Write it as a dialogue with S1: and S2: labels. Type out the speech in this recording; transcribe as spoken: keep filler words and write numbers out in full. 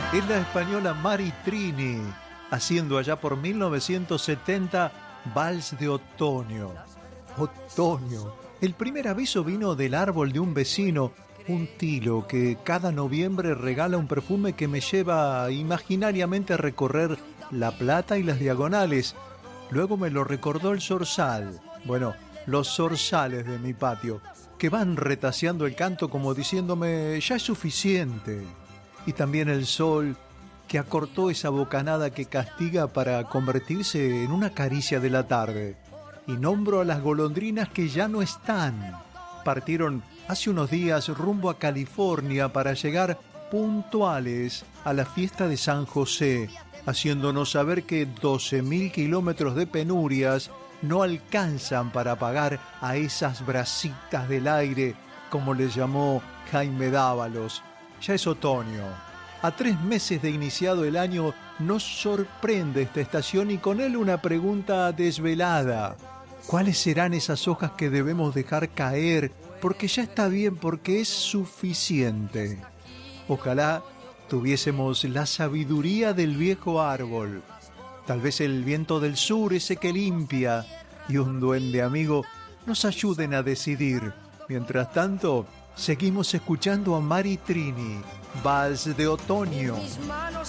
S1: Es la española Mari Trini, haciendo allá por mil novecientos setenta Vals de Otoño. Otoño. El primer aviso vino del árbol de un vecino, un tilo que cada noviembre regala un perfume que me lleva imaginariamente a recorrer La Plata y las diagonales. Luego me lo recordó el zorzal. Bueno, los zorzales de mi patio, que van retaseando el canto como diciéndome, ya es suficiente. Y también el sol, que acortó esa bocanada que castiga para convertirse en una caricia de la tarde. Y nombro a las golondrinas que ya no están. Partieron hace unos días rumbo a California para llegar puntuales a la fiesta de San José, haciéndonos saber que doce mil kilómetros de penurias no alcanzan para pagar a esas brasitas del aire, como les llamó Jaime Dávalos. Ya es otoño. A tres meses de iniciado el año nos sorprende esta estación y con él una pregunta desvelada. ¿Cuáles serán esas hojas que debemos dejar caer? Porque ya está bien, porque es suficiente. Ojalá tuviésemos la sabiduría del viejo árbol. Tal vez el viento del sur, ese que limpia, y un duende amigo nos ayuden a decidir. Mientras tanto, seguimos escuchando a Mari Trini, Vals de Otoño.
S2: Mis manos